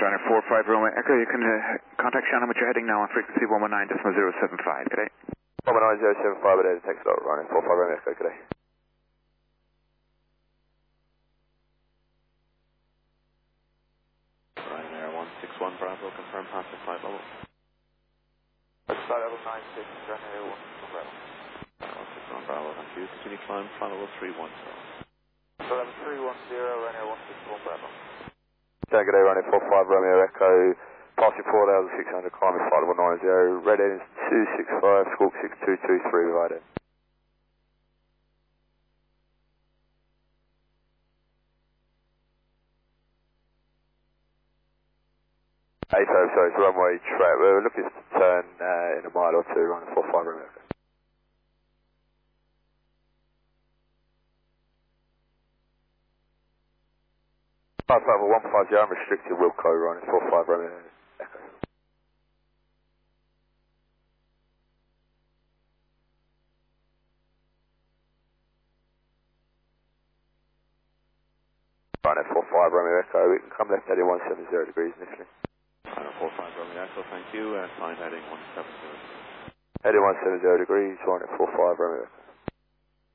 Runner 45 Romeo Echo, you can contact Shannon with your heading now on frequency 119.075, good day. 119.075, good day, text out, running 45 Romeo Echo, good day. Ryanair 161 Bravo, confirm passing flight level. Flight level 96, Ryanair 161 Bravo. 161 Bravo, thank you. Continue climb, flight level 310. Flight level 310, Ryanair 161 Bravo. Yeah, good day, Ryanair 45 Romeo Echo, passing 4,600, climbing flight level 90, red heading 265, squawk 6223, divided. 80, sorry, it's runway track. We're looking to turn in a mile or two, running 45 Romeo Echo. Flight level 150, unrestricted Wilco, running 45 Romeo Echo. Running 45 Romeo Echo, we can come left heading 170 degrees initially. Final 45 Romeo Echo, thank you. Climb heading 170. Heading 170 degrees, running 45 Romeo Echo.